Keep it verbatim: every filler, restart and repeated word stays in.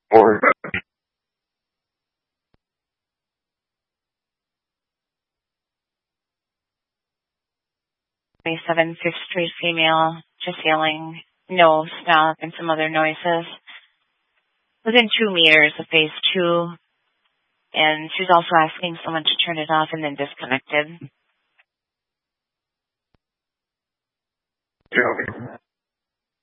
Or twenty-seven Fifth Street female, just yelling no, stop, and some other noises. Within two meters of phase two, and she's also asking someone to turn it off and then disconnected. yeah.